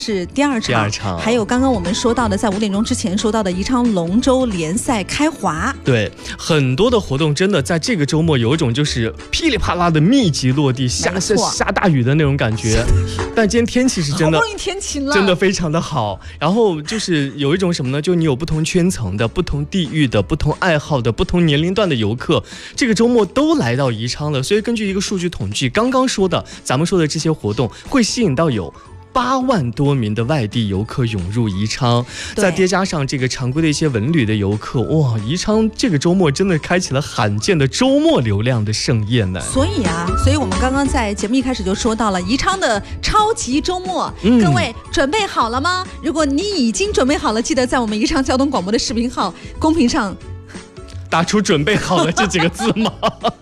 是第二场，还有刚刚我们说到的，在5点钟之前说到的宜昌龙舟联赛开滑。 对，很多的活动真的在这个周末有一种就是噼里啪啦的密集落地，下大雨的那种感觉。但今天天气是真的， 好不容易天晴了， 真的非常的好。然后就是有一种什么呢？就你有不同圈层的、不同地域的、不同爱好的、不同年龄段的游客，这个周末都来到宜昌了。所以根据一个数据统计，刚刚说的咱们说的这些活动会吸引到有8万多名的外地游客涌入宜昌，再叠加上这个常规的一些文旅的游客，哇，宜昌这个周末真的开启了罕见的周末流量的盛宴呢。 所以我们刚刚在节目一开始就说到了宜昌的超级周末，各位准备好了吗？如果你已经准备好了，记得在我们宜昌交通广播的视频号公屏上打出准备好了这几个字吗？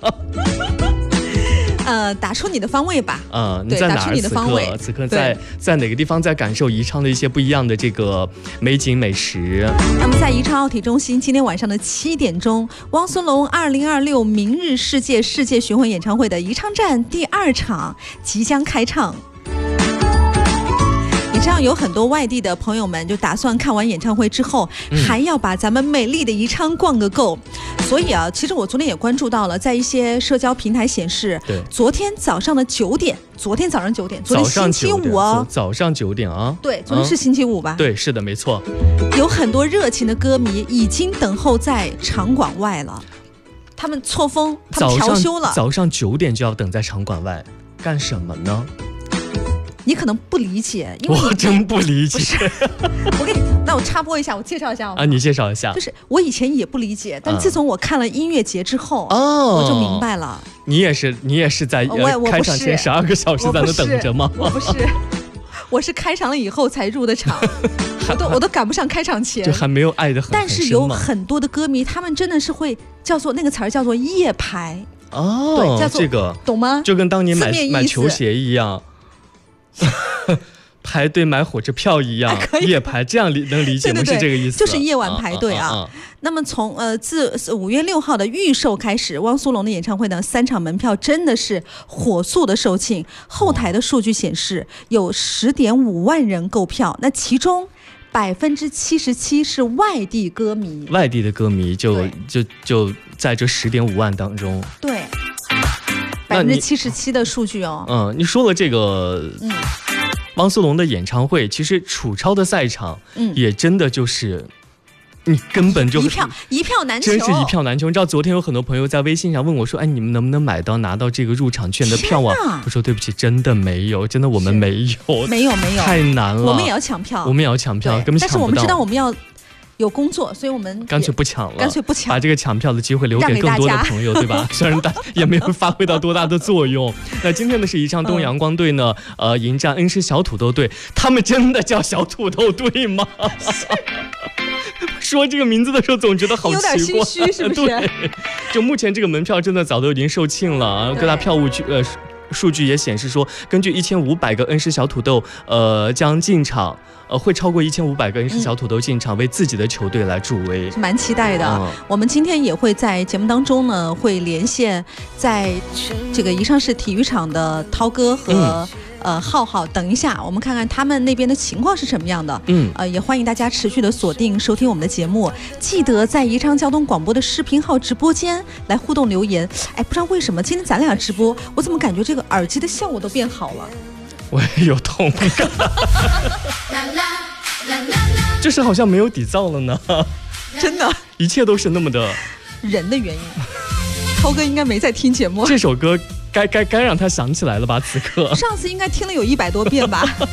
打出你的方位吧。 你在哪儿？此刻在哪个地方在感受宜昌的一些不一样的这个美景美食？ 那么在宜昌奥体中心，今天晚上的7点钟，汪苏泷2026明日世界巡回演唱会的宜昌站第2场即将开唱。宜昌有很多外地的朋友们就打算看完演唱会之后，还要把咱们美丽的宜昌逛个够。所以啊，其实我昨天也关注到了，在一些社交平台显示，昨天早上9点，昨天星期五哦， 早上9点啊， 对，昨天是星期五吧？ 对，是的，没错。 有很多热情的歌迷已经等候在场馆外了，他们错峰，他们调休了。 早上9点就要等在场馆外，干什么呢？ 你可能不理解，因为我真不理解。 那我插播一下，我介绍一下啊，你介绍一下。 就是我以前也不理解，但自从我看了音乐节之后，我就明白了。 你也是在开场前12个小时在那等着吗？ 我不是，我是开场了以后才入的场，我都赶不上开场前， 就还没有爱的很深。 但是有很多的歌迷，他们真的是会叫做那个词儿叫做夜排哦， 对，叫做这个懂吗？ 就跟当年买球鞋一样。排队买火车票一样，夜排，这样能理解吗？是这个意思， 就是夜晚排队啊。那么从自5月6号的预售开始，汪苏泷的演唱会呢，3场门票真的是火速的售罄。后台的数据显示，有10.5万人购票，那其中77%是外地歌迷， 外地的歌迷就在这10.5万当中， 对，77%的数据哦。 你说了这个，汪苏泷的演唱会，其实楚超的赛场，也真的就是，你根本就一票难求， 真是一票难求。你知道昨天有很多朋友在微信上问我说，哎，你们能不能拿到这个入场券的票啊？我说对不起，真的没有，真的我们没有， 没有， 太难了。 我们也要抢票， 根本抢不到。 但是我们知道我们要有工作，所以我们干脆不抢了，把这个抢票的机会留给更多的朋友，对吧？虽然也没有发挥到多大的作用。那今天呢是宜昌东阳光队呢，迎战恩施小土豆队，他们真的叫小土豆队吗？说这个名字的时候总觉得好奇怪， 有点心虚，是不是？ 对，就目前这个门票真的早都已经售罄了啊，各大票务数据也显示说，根据1500个恩施小土豆将进场，会超过1500个恩施小土豆进场，为自己的球队来助威， 蛮期待的。我们今天也会在节目当中呢，会连线在这个宜昌市体育场的涛哥和浩浩，等一下我们看看他们那边的情况是什么样的。也欢迎大家持续的锁定收听我们的节目，记得在宜昌交通广播的视频号直播间来互动留言。哎，不知道为什么今天咱俩直播，我怎么感觉这个耳机的效果都变好了？ 我也有同感。这是好像没有底噪了呢， 真的， 一切都是那么的人的原因。涛哥应该没在听节目， 这首歌该让他想起来了吧？此刻上次应该听了有100多遍吧。